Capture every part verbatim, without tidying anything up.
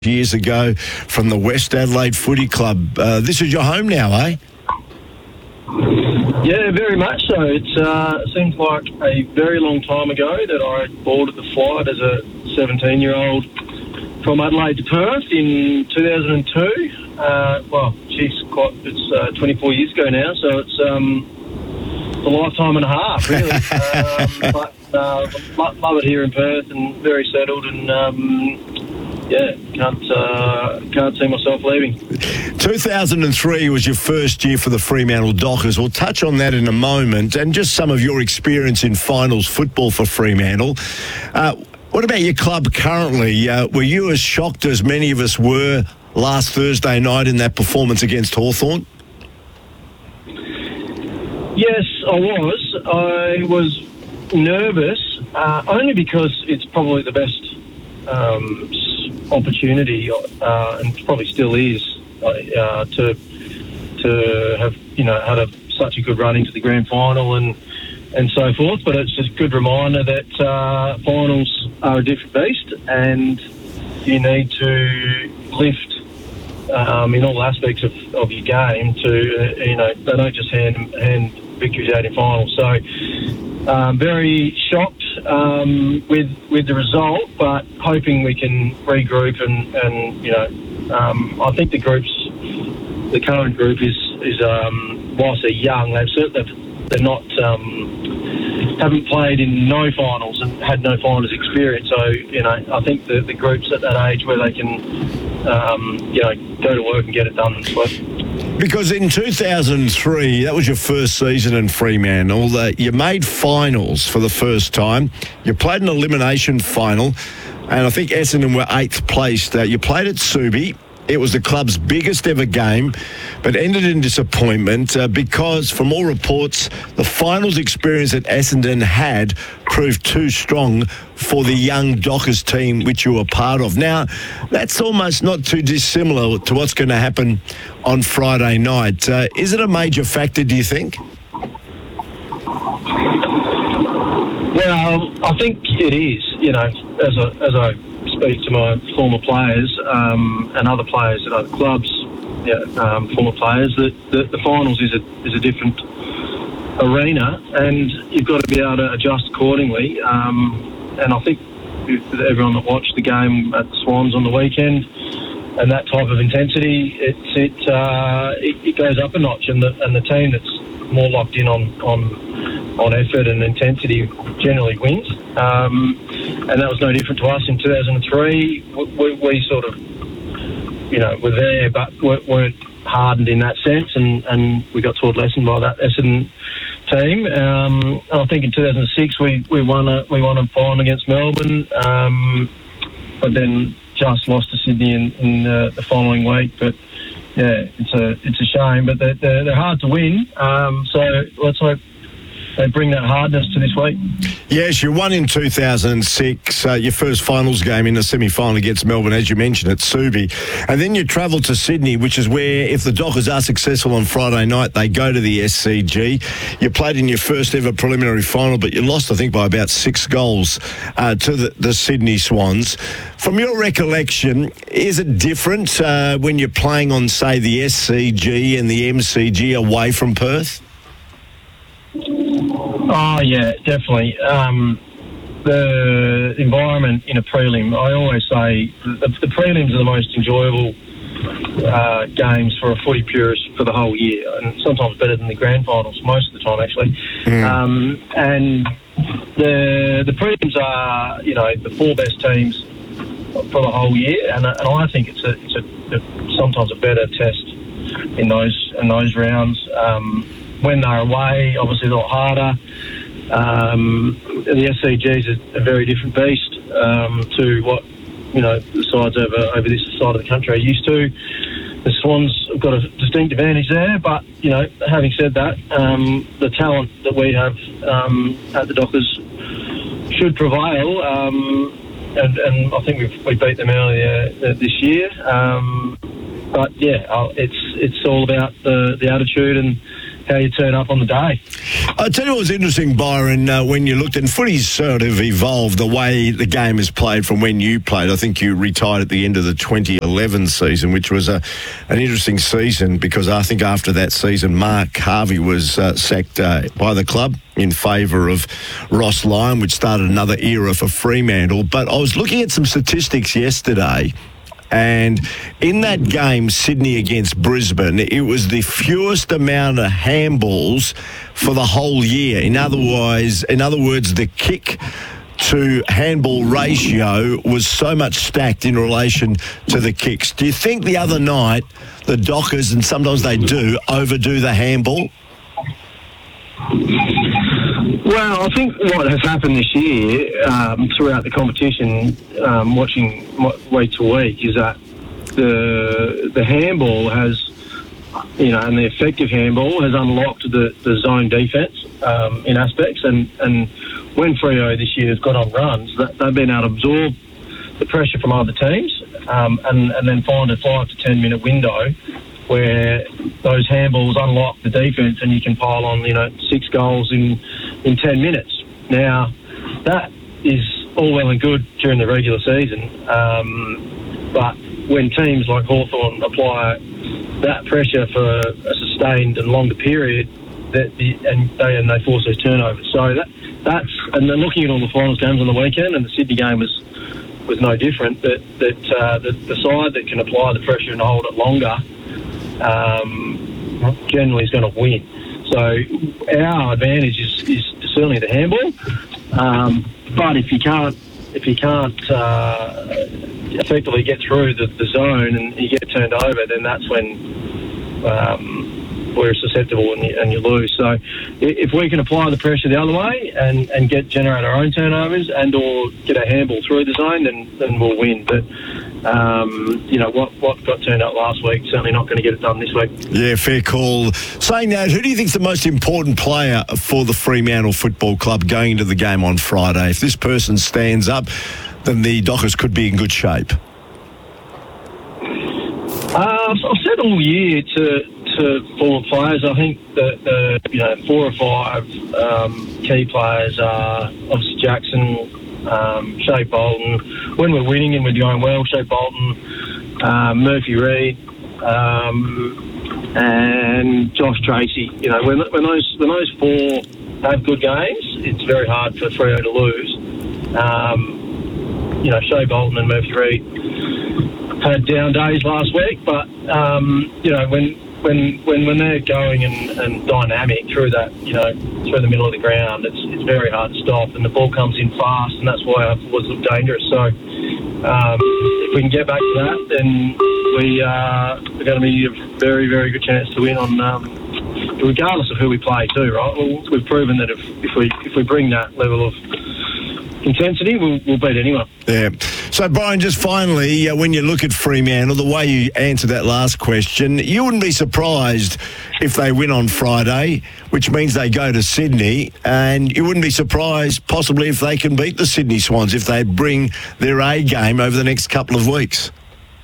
years ago from the West Adelaide Footy Club. Uh, this is your home now, eh? Yeah, very much so. It uh, seems like a very long time ago that I boarded the flight as a seventeen-year-old from Adelaide to Perth in two thousand two. Uh, well, geez, quite, it's uh, twenty-four years ago now, so it's um, a lifetime and a half, really. um, but uh, love it here in Perth and very settled, and um, yeah, can't uh, can't see myself leaving. two thousand three was your first year for the Fremantle Dockers. We'll touch on that in a moment, and just some of your experience in finals football for Fremantle. Uh, what about your club currently? Uh, were you as shocked as many of us were last Thursday night in that performance against Hawthorn? Yes, I was. I was nervous, uh, only because it's probably the best um, opportunity, uh, and probably still is, uh, to to have you know had a, such a good run into the grand final and and so forth. But it's just a good reminder that uh, finals are a different beast, and you need to lift um, in all aspects of, of your game. To uh, you know, they don't just hand hand victories out in finals. So um, very shocked um, with with the result, but hoping we can regroup and and you know, um, I think the group's the current group is is um, whilst they're young, they've certainly they're not um, haven't played in no finals and had no finals experience. So you know, I think the the group's at that age where they can um, you know go to work and get it done. So, because in two thousand three, that was your first season in Fremantle. Uh, you made finals for the first time. You played an elimination final, and I think Essendon were eighth placed. Uh, you played at Subi. It was the club's biggest ever game, but ended in disappointment uh, because, from all reports, the finals experience that Essendon had proved too strong for the young Dockers team, which you were part of. Now, that's almost not too dissimilar to what's going to happen on Friday night. Uh, is it a major factor, do you think? Well, I think it is. You know, as a, as I speak to my former players um, and other players at other clubs, yeah, um, former players, that, that the finals is a is a different arena, and you've got to be able to adjust accordingly. Um, and I think everyone that watched the game at the Swans on the weekend and that type of intensity, it it, uh, it it goes up a notch, and the and the team that's more locked in on on. on effort and intensity generally wins, um, and that was no different to us in two thousand three. We, we, we sort of, you know, were there, but weren't hardened in that sense, and, and we got taught a lesson by that Essendon team. Um, I think in two thousand six we, we won a we won a final against Melbourne, um, but then just lost to Sydney in, in uh, the following week. But yeah, it's a it's a shame, but they're they're, they're hard to win. Um, so let's hope they bring that hardness to this week. Yes, you won in two thousand six, uh, your first finals game in the semi-final against Melbourne, as you mentioned, at Subi. And then you travelled to Sydney, which is where, if the Dockers are successful on Friday night, they go to the S C G. You played in your first ever preliminary final, but you lost, I think, by about six goals uh, to the, the Sydney Swans. From your recollection, is it different uh, when you're playing on, say, the S C G and the M C G away from Perth? Oh, yeah, definitely. Um, the environment in a prelim, I always say the, the prelims are the most enjoyable uh, games for a footy purist for the whole year, and sometimes better than the grand finals, most of the time, actually. Mm. Um, and the the prelims are, you know, the four best teams for the whole year, and, and I think it's a, it's a, a sometimes a better test in those in those rounds. Um, When they're away, obviously a lot harder. Um, the S C G is a, a very different beast um, to what you know the sides over over this side of the country are used to. The Swans have got a distinct advantage there, but you know, having said that, um, the talent that we have um, at the Dockers should prevail, um, and, and I think we've we beat them earlier this year. Um, but yeah, it's it's all about the the attitude and how you turn up on the day. I tell you what was interesting, Byron, uh, when you looked, and footy's sort of evolved the way the game is played from when you played. I think you retired at the end of the twenty eleven season, which was a, an interesting season because I think after that season, Mark Harvey was uh, sacked uh, by the club in favour of Ross Lyon, which started another era for Fremantle. But I was looking at some statistics yesterday, and in that game, Sydney against Brisbane, it was the fewest amount of handballs for the whole year. In other words, in other words, the kick to handball ratio was so much stacked in relation to the kicks. Do you think the other night the Dockers, and sometimes they do, overdo the handball? Well, I think what has happened this year um, throughout the competition, um, watching week to week, is that the the handball has, you know, and the effective handball has unlocked the, the zone defence um, in aspects. And, and when Freo this year has got on runs, that they've been able to absorb the pressure from other teams um, and, and then find a five to ten minute window where those handballs unlock the defence and you can pile on, you know, six goals in, in ten minutes. Now, that is all well and good during the regular season, um, but when teams like Hawthorn apply that pressure for a sustained and longer period, that the, and they and they force those turnovers. So that that's and then looking at all the finals games on the weekend, and the Sydney game was was no different. That that uh, the, the side that can apply the pressure and hold it longer Um, generally is going to win. So our advantage is, is certainly the handball. Um, but if you can't, if you can't uh, effectively get through the, the zone and you get turned over, then that's when um, we're susceptible and you, and you lose. So if we can apply the pressure the other way and, and get generate our own turnovers and or get a handball through the zone, then then we'll win. But Um, you know, what what got turned up last week, certainly not going to get it done this week. Yeah, fair call. Saying that, who do you think is the most important player for the Fremantle Football Club going into the game on Friday? If this person stands up, then the Dockers could be in good shape. Uh, I've said all year to to former players, I think that the you know four or five um, key players are obviously Jackson, Um, Shea Bolton. When we're winning and we're going well, Shea Bolton, um, Murphy Reid, um, and Josh Tracy. You know, when, when those when those four have good games, it's very hard for Freo to lose. Um, you know, Shea Bolton and Murphy Reid had down days last week, but um, you know when. When, when when they're going and, and dynamic through that, you know, through the middle of the ground, it's it's very hard to stop, and the ball comes in fast, and that's why it was dangerous. So um, if we can get back to that, then we uh, we're going to be a very very good chance to win on, um, regardless of who we play too, right? Well, we've proven that if, if we if we bring that level of intensity, we'll, we'll beat anyone. Yeah. So, Brian, just finally, uh, when you look at Fremantle, the way you answered that last question, you wouldn't be surprised if they win on Friday, which means they go to Sydney, and you wouldn't be surprised possibly if they can beat the Sydney Swans if they bring their A game over the next couple of weeks.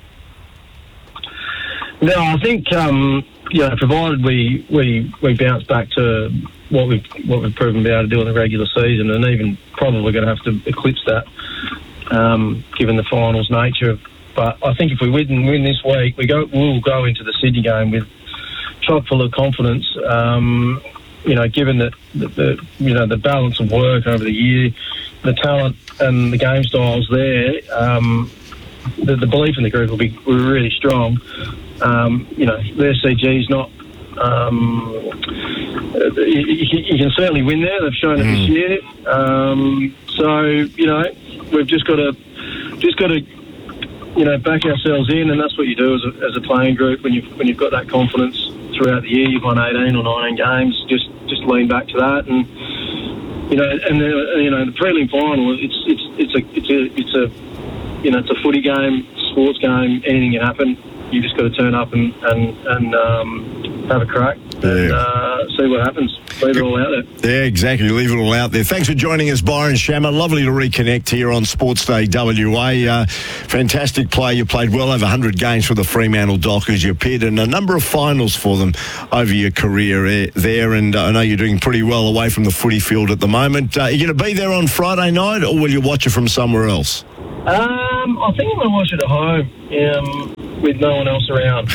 No, I think, um, you know, provided we, we, we bounce back to what we've what we've proven to be able to do in the regular season, and even probably going to have to eclipse that, um, given the finals nature. But I think if we win win this week, we go we'll go into the Sydney game with chock full of confidence. Um, you know, given that the, the you know the balance of work over the year, the talent and the game styles there, um, the, the belief in the group will be really strong. Um, you know, their C G is not. Um, you, you can certainly win there. They've shown it mm. this year. Um, so you know, we've just got to just got to you know back ourselves in, and that's what you do as a, as a playing group when you when you've got that confidence throughout the year. You've won eighteen or nineteen games. Just just lean back to that, and you know, and the, you know the prelim final. It's it's it's a it's a it's a you know it's a footy game, sports game. Anything can happen. You just got to turn up and and and um, have a crack. Yeah. And, uh, see what happens. Leave it all out there. Yeah, exactly. Leave it all out there. Thanks for joining us, Byron Shammer. Lovely to reconnect here on Sports Day W A. Uh, fantastic play. You played well over one hundred games for the Fremantle Dockers. You appeared in a number of finals for them over your career there, and uh, I know you're doing pretty well away from the footy field at the moment. Uh, are you going to be there on Friday night, or will you watch it from somewhere else? Um, I think I'm going to watch it at home um, with no one else around.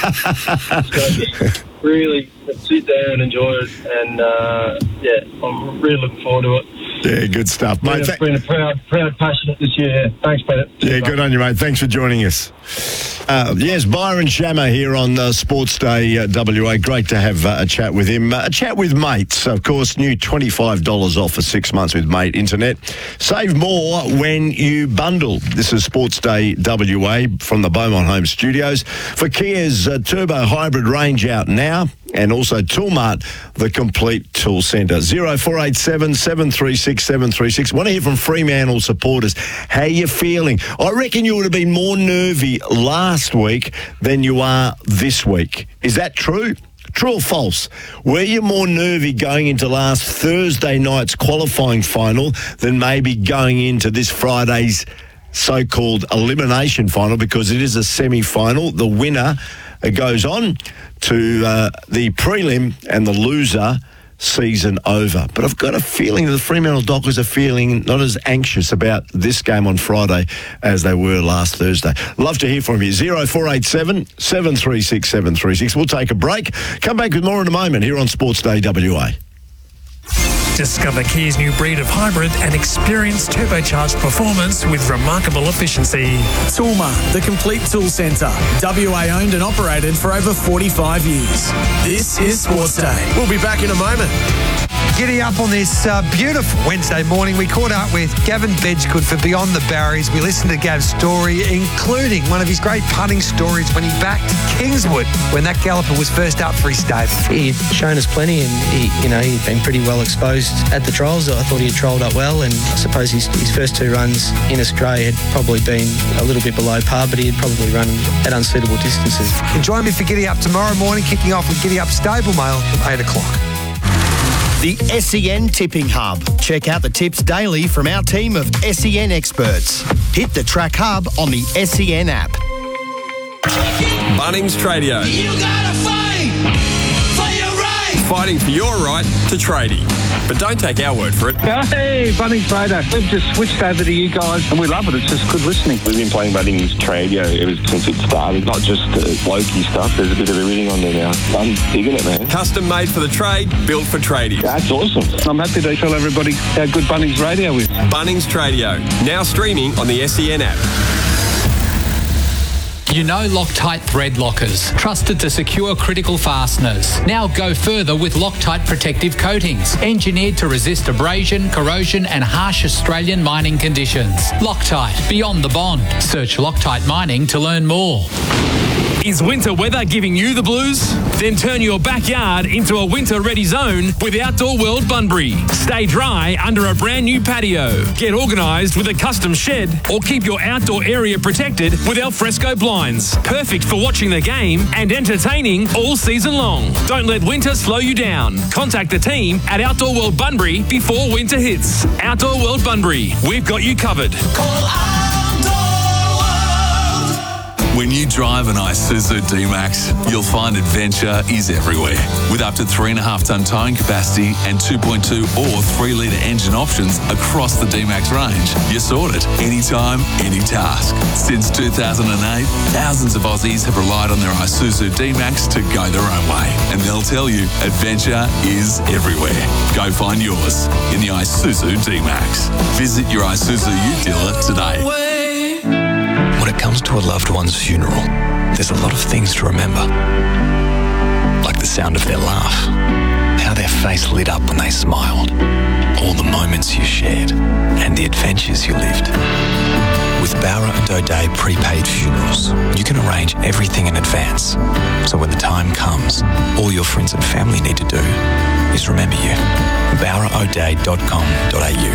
So just really sit there and enjoy it, and uh, yeah, I'm really looking forward to it. Yeah, good stuff, mate. Been a, been a proud, proud passionate this year. Thanks, Peter. Yeah, good on you, mate. Thanks for joining us. Uh, yes, Byron Shammer here on uh, Sports Day uh, W A. Great to have uh, a chat with him. Uh, a chat with Mates, of course, new twenty-five dollars off for six months with Mate Internet. Save more when you bundle. This is Sports Day W A from the Beaumont Home Studios. For Kia's uh, Turbo Hybrid range out now, and also Toolmart, the complete tool centre. zero four eight seven, seven three six, seven three six. Want to hear from Fremantle supporters. How you feeling? I reckon you would have been more nervy last week than you are this week. Is that true? True or false? Were you more nervy going into last Thursday night's qualifying final than maybe going into this Friday's so-called elimination final, because it is a semi-final? The winner goes on to uh, the prelim, and the loser, season over. But I've got a feeling that the Fremantle Dockers are feeling not as anxious about this game on Friday as they were last Thursday. Love to hear from you. zero four eight seven, seven three six, seven three six. We'll take a break. Come back with more in a moment here on Sports Day W A. Discover Kia's new breed of hybrid and experience turbocharged performance with remarkable efficiency. Toolmart, the complete tool centre. W A owned and operated for over forty-five years. This is Sports Day. We'll be back in a moment. Giddy up on this uh, beautiful Wednesday morning. We caught up with Gavin Bedggood for Beyond the Barriers. We listened to Gav's story, including one of his great punting stories when he backed Kingswood when that galloper was first up for his stable. He'd shown us plenty, and he, you know, he'd been pretty well exposed at the trials. I thought he had trialled up well, and I suppose his, his first two runs in Australia had probably been a little bit below par, but he had probably run at unsuitable distances. And join me for Giddy Up tomorrow morning, kicking off with Giddy Up Stable Mail from eight o'clock. The S E N Tipping Hub. Check out the tips daily from our team of S E N experts. Hit the Track Hub on the S E N app. Bunnings Tradio. You gotta fight for your right. Fighting for your right to tradie. But don't take our word for it. Hey, Bunnings Trader. We've just switched over to you guys, and we love it. It's just good listening. We've been playing Bunnings Tradio ever since it started. Not just uh, blokey stuff. There's a bit of everything on there now. I'm digging it, man. Custom made for the trade, built for tradies. That's awesome. I'm happy to tell everybody how good Bunnings Radio is. Bunnings Tradio. Now streaming on the S E N app. You know Loctite thread lockers, trusted to secure critical fasteners. Now go further with Loctite protective coatings, engineered to resist abrasion, corrosion and harsh Australian mining conditions. Loctite, beyond the bond. Search Loctite Mining to learn more. Is winter weather giving you the blues? Then turn your backyard into a winter-ready zone with Outdoor World Bunbury. Stay dry under a brand new patio. Get organised with a custom shed, or keep your outdoor area protected with al fresco blinds. Perfect for watching the game and entertaining all season long. Don't let winter slow you down. Contact the team at Outdoor World Bunbury before winter hits. Outdoor World Bunbury, we've got you covered. Call When you drive an Isuzu D-Max, you'll find adventure is everywhere. With up to three and a half tonne towing capacity and two point two or three litre engine options across the D-Max range, you're sorted. Anytime, any task. Since two thousand eight, thousands of Aussies have relied on their Isuzu D-Max to go their own way. And they'll tell you, adventure is everywhere. Go find yours in the Isuzu D-Max. Visit your Isuzu U dealer today. When it comes to a loved one's funeral, there's a lot of things to remember. Like the sound of their laugh, how their face lit up when they smiled, all the moments you shared, and the adventures you lived. With Bowra and O'Dea prepaid funerals, you can arrange everything in advance. So when the time comes, all your friends and family need to do is remember you. bowra o'dea dot com dot a u.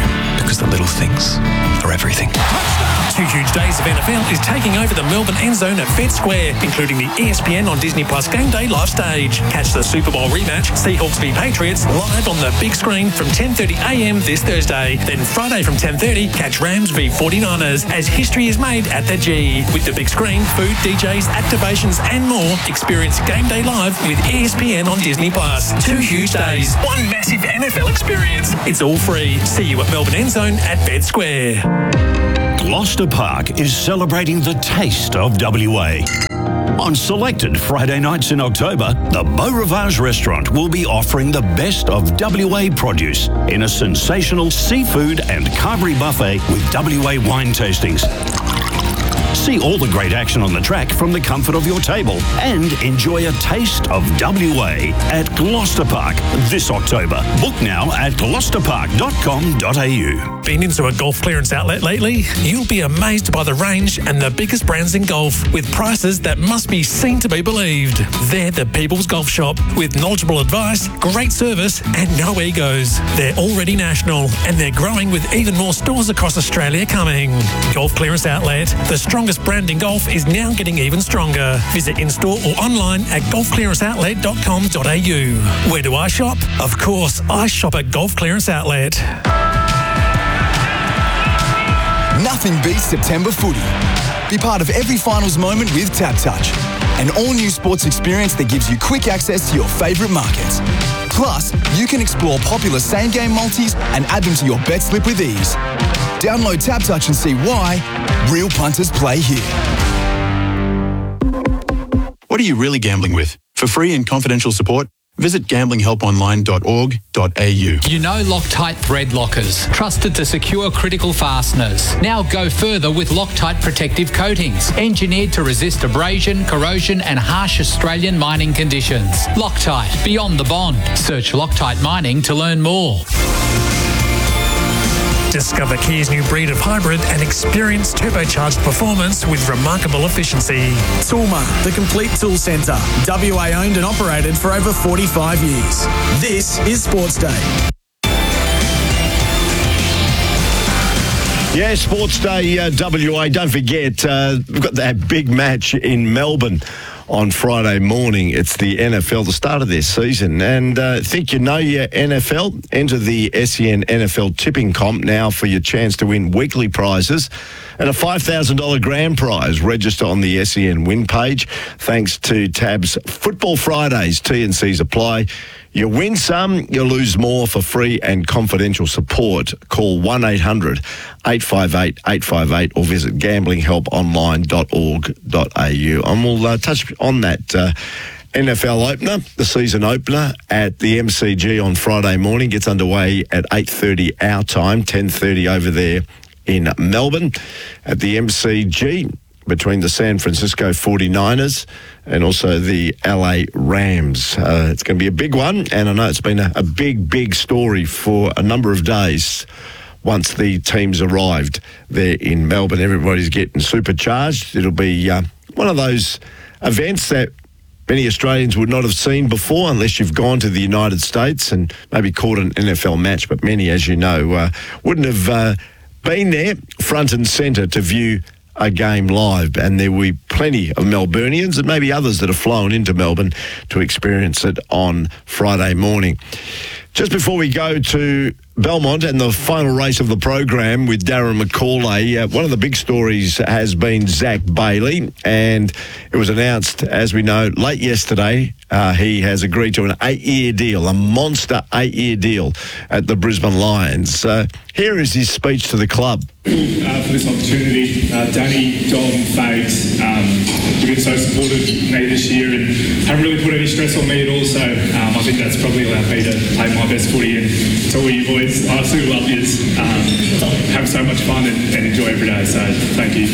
because the little things are everything. Two huge days of N F L is taking over the Melbourne end zone at Fed Square, including the E S P N on Disney Plus Game Day live stage. Catch the Super Bowl rematch, Seahawks v Patriots, live on the big screen from ten thirty a m this Thursday. Then Friday from ten thirty, catch Rams v forty-niners as history is made at the G. With the big screen, food, D Js, activations and more, experience Game Day live with E S P N on Disney Plus. Two huge days, one massive N F L experience. It's all free. See you at Melbourne End Zone at Fed Square. Gloucester Park is celebrating the taste of W A. On selected Friday nights in October, the Beau Rivage restaurant will be offering the best of W A produce in a sensational seafood and carvery buffet with W A wine tastings. See all the great action on the track from the comfort of your table and enjoy a taste of W A at Gloucester Park this October. Book now at gloucester park dot com dot a u. Been into a golf clearance outlet lately? You'll be amazed by the range and the biggest brands in golf with prices that must be seen to be believed. They're the People's Golf Shop with knowledgeable advice, great service and no egos. They're already national and they're growing with even more stores across Australia coming. Golf Clearance Outlet, the strongest brand in golf, is now getting even stronger. Visit in-store or online at golf clearance outlet dot com dot a u. Where do I shop? Of course, I shop at Golf Clearance Outlet. Nothing beats September footy. Be part of every finals moment with TapTouch, an all-new sports experience that gives you quick access to your favourite markets. Plus, you can explore popular same-game multis and add them to your bet slip with ease. Download TapTouch and see why real punters play here. What are you really gambling with? For free and confidential support, visit gambling help online dot org dot a u. You know Loctite thread lockers, trusted to secure critical fasteners. Now go further with Loctite protective coatings, engineered to resist abrasion, corrosion and harsh Australian mining conditions. Loctite, beyond the bond. Search Loctite Mining to learn more. Discover Kia's new breed of hybrid and experience turbocharged performance with remarkable efficiency. Toolmart, the complete tool centre. W A owned and operated for over forty-five years. This is Sports Day. Yeah, Sports Day uh, W A. Don't forget, uh, we've got that big match in Melbourne on Friday morning. It's the N F L, the start of their season. And uh, think you know your N F L? Enter the S E N N F L tipping comp now for your chance to win weekly prizes and a five thousand dollars grand prize. Register on the S E N win page. Thanks to Tab's Football Fridays. T and C's apply. You win some, you lose more. For free and confidential support, call one eight hundred eight five eight eight five eight or visit gambling help online dot org dot a u. And we'll uh, touch on that uh, N F L opener, the season opener at the M C G on Friday morning. Gets underway at eight thirty our time, ten thirty over there in Melbourne at the M C G, between the San Francisco forty-niners and also the L A Rams. Uh, it's going to be a big one, and I know it's been a, a big, big story for a number of days once the teams arrived there in Melbourne. Everybody's getting supercharged. It'll be uh, one of those events that many Australians would not have seen before unless you've gone to the United States and maybe caught an N F L match, but many, as you know, uh, wouldn't have uh, been there front and centre to view a game live, and there will be plenty of Melburnians and maybe others that have flown into Melbourne to experience it on Friday morning. Just before we go to Belmont and the final race of the program with Darren McCauley, uh, one of the big stories has been Zach Bailey, and it was announced, as we know, late yesterday, uh, he has agreed to an eight-year deal, a monster eight-year deal at the Brisbane Lions. Uh, here is his speech to the club. Uh, for this opportunity. Uh, Danny, Dom, Fags, um, you've been so supportive of me this year and haven't really put any stress on me at all, so um, I think that's probably allowed me to play my best footy. And to all you boys, I absolutely love yous. Um, have so much fun and, and enjoy every day, so thank you.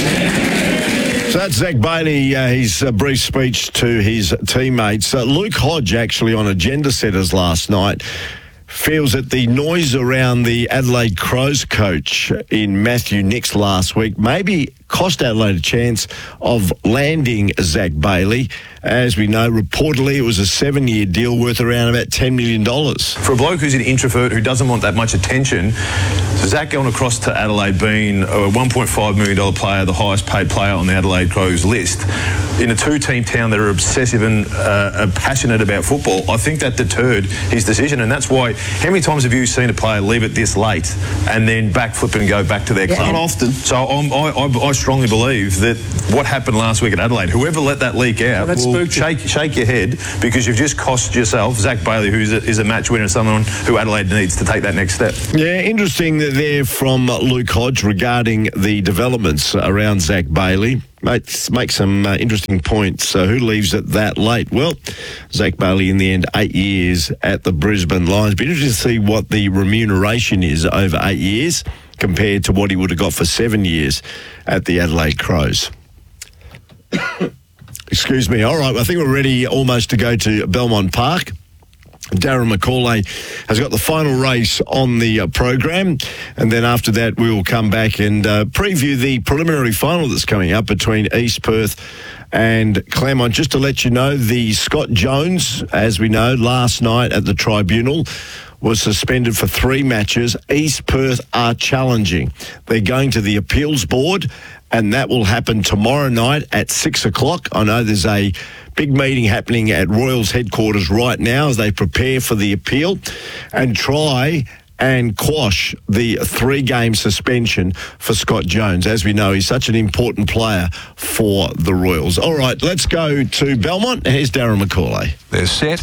So that's Zach Bailey, uh, his uh, brief speech to his teammates. Uh, Luke Hodge, actually, on Agenda Setters last night, feels that the noise around the Adelaide Crows coach in Matthew Nix last week maybe cost Adelaide a chance of landing Zach Bailey. As we know, reportedly it was a seven-year deal worth around about ten million dollars. For a bloke who's an introvert who doesn't want that much attention, Zach going across to Adelaide, being a one point five million dollars player, the highest paid player on the Adelaide Crows list, in a two-team town that are obsessive and uh, passionate about football, I think that deterred his decision. And that's why, how many times have you seen a player leave it this late and then backflip and go back to their club? Yeah, not often. So I'm, I, I, I strongly believe that what happened last week at Adelaide, whoever let that leak out, well, will shake, shake your head, because you've just cost yourself Zach Bailey, who is a, is a match winner, someone who Adelaide needs to take that next step. Yeah, interesting that there from Luke Hodge regarding the developments around Zach Bailey. Make, make some uh, interesting points. So who leaves it that late? Well, Zach Bailey in the end, eight years at the Brisbane Lions. Be interesting to see what the remuneration is over eight years compared to what he would have got for seven years at the Adelaide Crows. Excuse me. All right, I think we're ready almost to go to Belmont Park. Darren McCauley has got the final race on the uh, program, and then after that we will come back and uh, preview the preliminary final that's coming up between East Perth and Claremont. Just to let you know, the Scott Jones, as we know, last night at the tribunal was suspended for three matches. East Perth are challenging. They're going to the appeals board, and that will happen tomorrow night at six o'clock. I know there's a big meeting happening at Royals headquarters right now as they prepare for the appeal and try and quash the three-game suspension for Scott Jones. As we know, he's such an important player for the Royals. All right, let's go to Belmont. Here's Darren McCauley. They're set.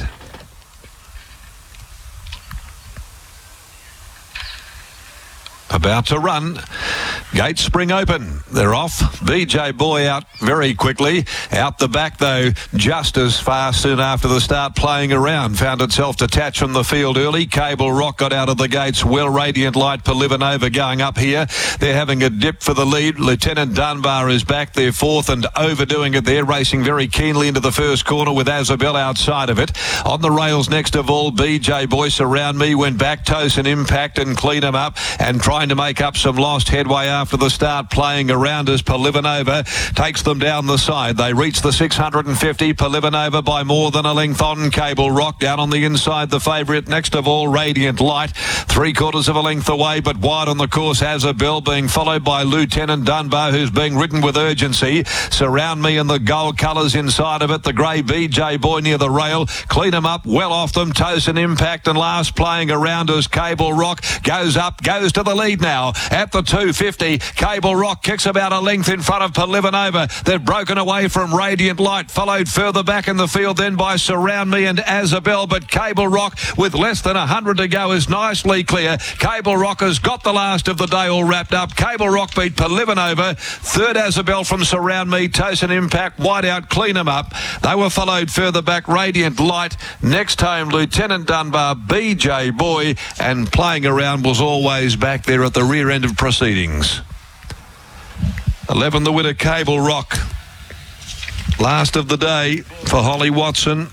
About to run. Gates spring open. They're off. B J Boy out very quickly. Out the back, though, just as fast soon after the start, playing around. Found itself detached from the field early. Cable Rock got out of the gates well. Radiant Light, Polivanova going up here. They're having a dip for the lead. Lieutenant Dunbar is back. They're fourth and overdoing it. They're racing very keenly into the first corner with Azabel outside of it. On the rails next of all, B J Boy Surround Me went back. Tosin Impact and clean them up and trying to make up some lost headway after the start, playing around as Polivanova takes them down the side. They reach the six hundred fifty. Polivanova by more than a length on Cable Rock. Down on the inside, the favourite next of all, Radiant Light. Three quarters of a length away, but wide on the course, Azabel, being followed by Lieutenant Dunbar, who's being ridden with urgency. Surround Me in the gold colours inside of it. The grey B J Boy near the rail. Clean them up, well off them. Tosin Impact and last playing around as Cable Rock goes up, goes to the lead now at the two fifty. Cable Rock kicks about a length in front of Polivanova. They're broken away from Radiant Light, followed further back in the field then by Surround Me and Azabel, but Cable Rock with less than one hundred to go is nicely clear. Cable Rock has got the last of the day all wrapped up. Cable Rock beat Polivanova. Third Azabel from Surround Me. Tosin Impact wide out, clean them up. They were followed further back, Radiant Light. Next home, Lieutenant Dunbar, B J Boy, and playing around was always back there at the rear end of proceedings. eleven the winner, Cable Rock. Last of the day for Holly Watson.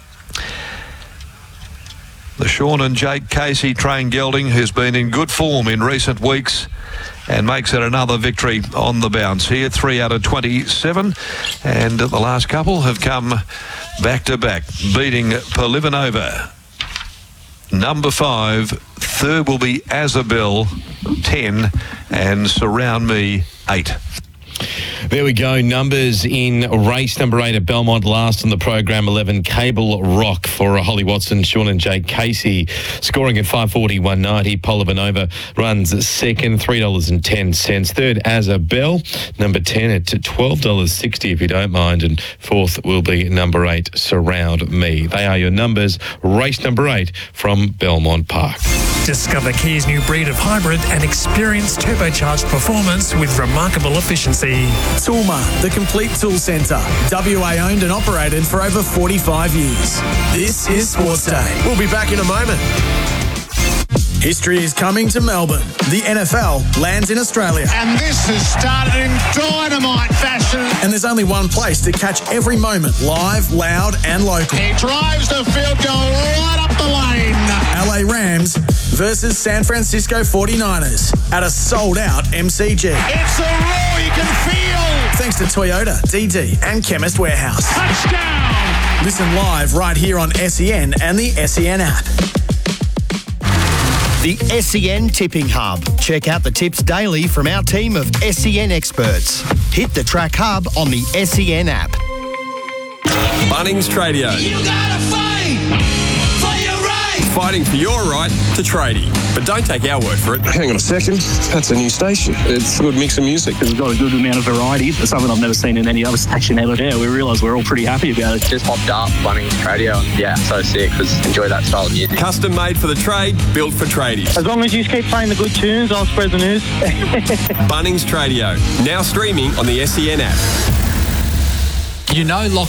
The Sean and Jake Casey train gelding, who's been in good form in recent weeks and makes it another victory on the bounce here. Three out of twenty-seven, and the last couple have come back to back, beating Polivanova. Number five, third will be Azabel, ten, and Surround Me, eight. There we go. Numbers in race number eight at Belmont. Last on the program, eleven, Cable Rock for Holly Watson, Sean and Jake Casey, scoring at five forty, one ninety. Polivanova runs second, three dollars and ten cents. Third, Azabel, number ten at twelve dollars sixty, if you don't mind. And fourth will be number eight, Surround Me. They are your numbers. Race number eight from Belmont Park. Discover Kia's new breed of hybrid and experience turbocharged performance with remarkable efficiency. Toolmart, the complete tool centre. W A owned and operated for over forty-five years. This is Sports Day. We'll be back in a moment. History is coming to Melbourne. The N F L lands in Australia. And this has started in dynamite fashion. And there's only one place to catch every moment, live, loud and local. He drives the field goal right up the lane. L A Rams versus San Francisco forty-niners at a sold-out M C G. It's a roar you can feel. Thanks to Toyota, D D and Chemist Warehouse. Touchdown. Listen live right here on S E N and the S E N app. The S E N Tipping Hub. Check out the tips daily from our team of S E N experts. Hit the Track Hub on the S E N app. Bunnings Tradio. You gotta fight for your right. Fighting for your right to tradie. But don't take our word for it. Hang on a second. That's a new station. It's a good mix of music. It's got a good amount of variety. It's something I've never seen in any other station ever. Yeah, we realise we're all pretty happy about it. Just popped up Bunnings Tradio. Yeah, so sick because enjoy that style of music. Custom made for the trade, built for tradies. As long as you keep playing the good tunes, I'll spread the news. Bunnings Tradio. Now streaming on the S E N app. You know Lock